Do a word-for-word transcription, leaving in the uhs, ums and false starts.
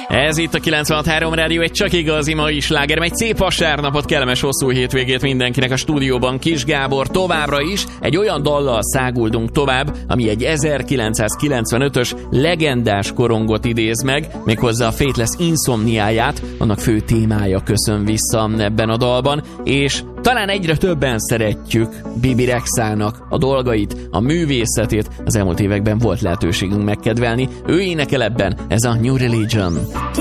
Ez itt a kilencvenhat három Rádió, egy csak igazi mai sláger. Egy szép vasárnapot, kellemes hosszú hétvégét mindenkinek a stúdióban. Kis Gábor továbbra is egy olyan dallal száguldunk tovább, ami egy ezerkilencszázkilencvenötös legendás korongot idéz meg, méghozzá a Faithless Insomniáját, annak fő témája köszön vissza ebben a dalban, és talán egyre többen szeretjük Bibi Rexhának a dolgait, a művészetét. Az elmúlt években volt lehetőségünk megkedvelni. Ő énekel ebben, ez a New Religion.